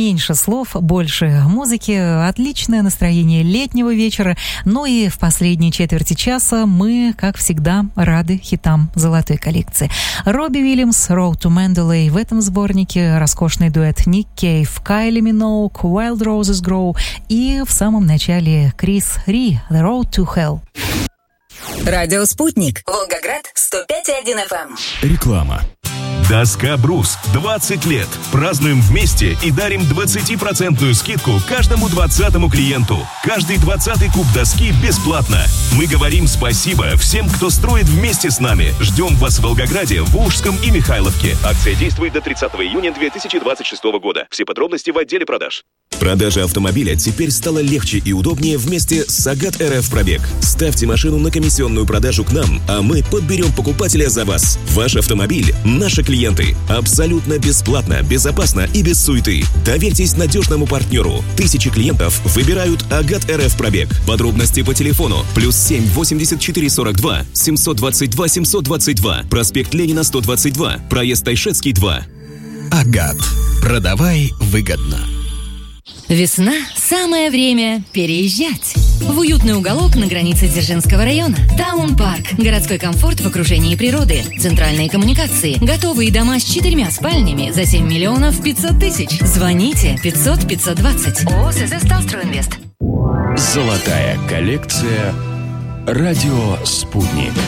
меньше слов, больше музыки, отличное настроение летнего вечера. Ну и в последней четверти часа мы, как всегда, рады хитам золотой коллекции. Робби Уильямс, Road to Mandalay. В этом сборнике роскошный дуэт Ник Кейв, Кайли Миноуг, Wild Roses Grow и в самом начале Крис Ри, The Road to Hell. Радио «Спутник». Волгоград, 105,1 FM. Реклама. Доска «Брус». 20 лет. Празднуем вместе и дарим 20% скидку каждому 20-му клиенту. Каждый 20-й куб доски бесплатно. Мы говорим спасибо всем, кто строит вместе с нами. Ждем вас в Волгограде, Волжском и Михайловке. Акция действует до 30 июня 2026 года. Все подробности в отделе продаж. Продажа автомобиля теперь стала легче и удобнее вместе с Агат РФ Пробег. Ставьте машину на комиссионную продажу к нам, а мы подберем покупателя за вас. Ваш автомобиль – наши клиенты. Абсолютно бесплатно, безопасно и без суеты. Доверьтесь надежному партнеру. Тысячи клиентов выбирают Агат РФ Пробег. Подробности по телефону +7 84 42 722 722. Проспект Ленина 122. Проезд Тайшетский 2. Агат. Продавай выгодно. Весна – самое время переезжать. В уютный уголок на границе Дзержинского района. Таун-парк. Городской комфорт в окружении природы. Центральные коммуникации. Готовые дома с 4 спальнями за 7 миллионов 500 тысяч. Звоните 500 520. ООО ССС «Талстройинвест». Золотая коллекция. Радио «Спутник».